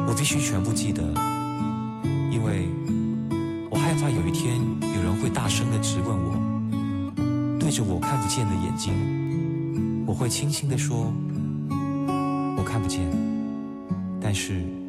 我必须全部记得，因为我害怕有一天有人会大声地质问我，对着我看不见的眼睛，我会轻轻地说，我看不见，但是